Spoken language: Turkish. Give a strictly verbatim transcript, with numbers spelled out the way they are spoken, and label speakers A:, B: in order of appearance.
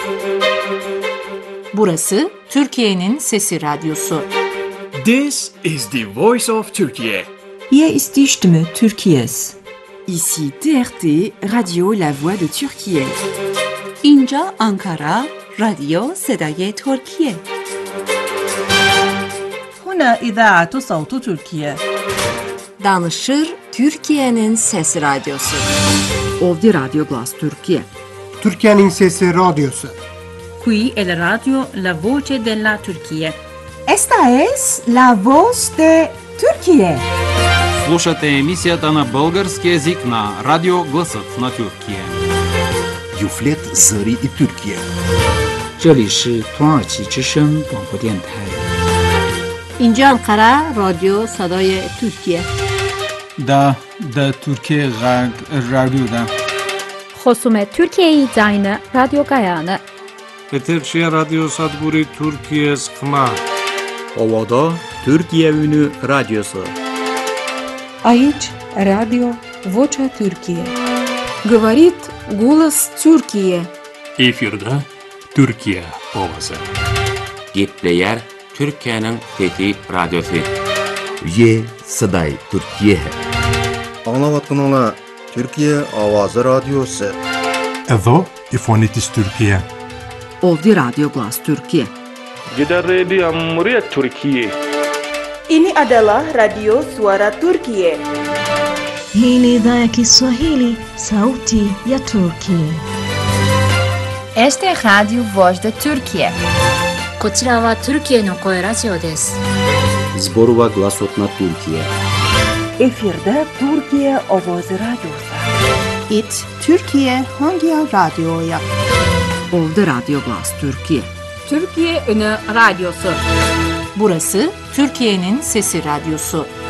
A: Burası Türkiye'nin Sesi Radyosu.
B: This is the voice of Turkey.
C: Hier ist die Stimme Türkiye's.
D: Ici T R T, Radio La Voix de Türkiye.
C: اینجا آنکارا، رادیو صدای ترکیه.
E: هنا إذاعة صوت تركيا.
A: Danışır Türkiye'nin Sesi Radyosu.
D: Ovdi Radio Glas Türkiye.
F: Türkiye'nin Sesi Radyosu.
E: Qui è la radio La Voce della Turchia.
G: Esta es La Voz de Türkiye.
H: Слушате емисията на български език на Радио Гласът на Türkiye.
I: Юфлет Зари и Türkiye.
J: 这里是土耳其之声广播电台。
A: اینجا انقره رادیو صدای ترکیه.
K: دا دا Türkiye Radyo'da.
L: خصوم Türkiye Zayne Radyo Gayane.
M: Peterşehir Radyo Sadguri Türkiye Skma.
N: Ovada Türkiye Ünü Radyosu.
C: Aici Radio Vocea Türkiye.
O: Говорит голос Türkiye.
P: Efirde Türkiye Ovası.
Q: Gitleyer Türkiye'nin Fethi Radyosu.
I: Ye Saday Türkiye.
R: Anlavatkanlar Türkiye Avazı Radyosu.
S: Edo İfonitis Türkiye.
D: Ovdi Radio Glas Türkiye.
M: Gider Radio Cumhuriyet Türkiye.
T: Ini adalah Radio Suara Turkiye.
U: Hii ni idhaa ya Kiswahili, Sauti ya Turkiye.
V: Este es Radio Voz de Türkiye.
W: こちらはトルキエの声ラジオです。
N: Zborova Glasot na Türkiye.
G: Efirde Türkiye Ovoz Radyosu.
X: It Türkiye Hangi Radyo'ya?
D: Ovdi Radio Glas Türkiye.
A: Türkiye Ünü Radyosu. Burası Türkiye'nin Sesi Radyosu.